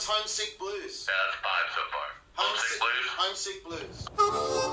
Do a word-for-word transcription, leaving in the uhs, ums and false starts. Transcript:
Homesick Blues. Yeah, that's five so far. Homesick Blues? Homesick Blues.